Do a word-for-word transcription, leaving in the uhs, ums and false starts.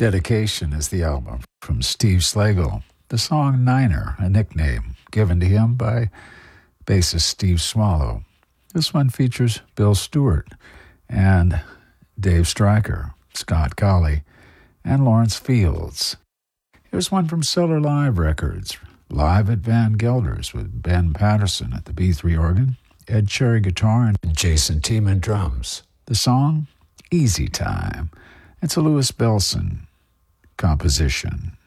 Dedication is the album from Steve Slagle. The song Niner, a nickname given to him by bassist Steve Swallow. This one features Bill Stewart and Dave Stryker, Scott Colley, and Lawrence Fields. Here's one from Solar Live Records, live at Van Gelder's with Ben Patterson at the B three organ, Ed Cherry guitar, and Jason Tiemann drums. The song, Easy Time. It's a Louis Bellson composition.